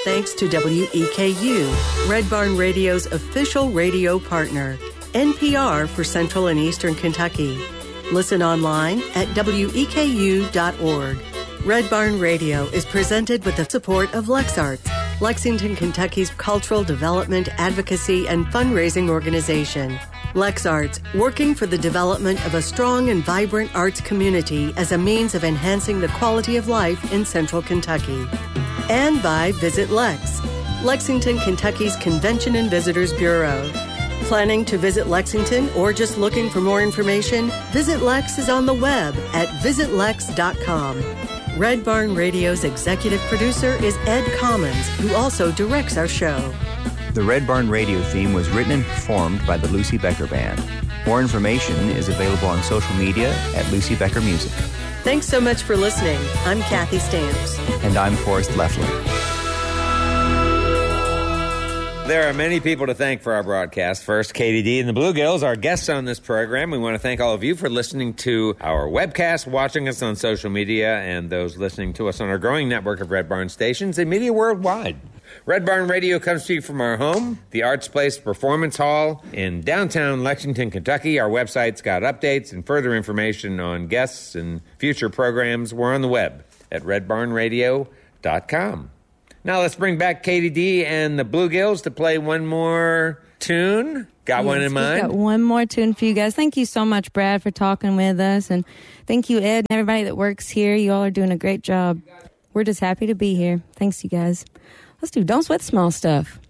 thanks to WEKU, Red Barn Radio's official radio partner, NPR for Central and Eastern Kentucky. Listen online at weku.org. Red Barn Radio is presented with the support of LexArts, Lexington, Kentucky's cultural development, advocacy, and fundraising organization. LexArts, working for the development of a strong and vibrant arts community as a means of enhancing the quality of life in Central Kentucky. And by Visit Lex, Lexington, Kentucky's Convention and Visitors Bureau. Planning to visit Lexington or just looking for more information? Visit Lex is on the web at visitlex.com. Red Barn Radio's executive producer is Ed Commons, who also directs our show. The Red Barn Radio theme was written and performed by the Lucy Becker Band. More information is available on social media at Lucy Becker Music. Thanks so much for listening. I'm Kathy Stamps. And I'm Forrest Leffler. There are many people to thank for our broadcast. First, Katie D and the Bluegills, our guests on this program. We want to thank all of you for listening to our webcast, watching us on social media, and those listening to us on our growing network of Red Barn stations and media worldwide. Red Barn Radio comes to you from our home, the Arts Place Performance Hall in downtown Lexington, Kentucky. Our website's got updates and further information on guests and future programs. We're on the web at redbarnradio.com. Now let's bring back Katie D and the Bluegills to play one more tune. Got one in mind? Got one more tune for you guys. Thank you so much, Brad, for talking with us. And thank you, Ed, and everybody that works here. You all are doing a great job. We're just happy to be here. Thanks, you guys. Let's do Don't Sweat the Small Stuff.